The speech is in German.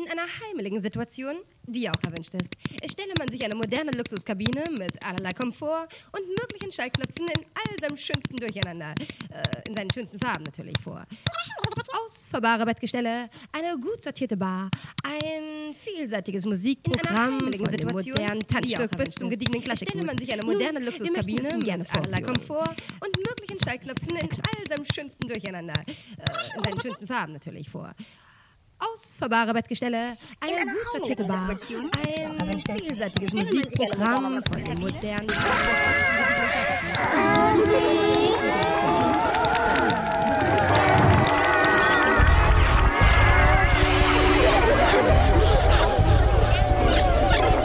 In einer heimeligen Situation, die auch erwünscht ist, stelle man sich eine moderne Luxuskabine mit allerlei Komfort und möglichen Schaltknöpfen in all seinem schönsten Durcheinander, in seinen schönsten Farben natürlich vor. Ausfahrbare Bettgestelle, eine gut sortierte Bar, ein vielseitiges Musikprogramm von dem modernen Tanzstück bis zum gediegenen Klassik. Stelle man sich eine moderne Luxuskabine mit allerlei Komfort und möglichen Schaltknöpfen in all seinem schönsten Durcheinander, in seinen schönsten Farben natürlich vor. Ausfahrbare Bettgestelle, eine gut sortierte Bar, ein vielseitiges Musikprogramm von dem modernen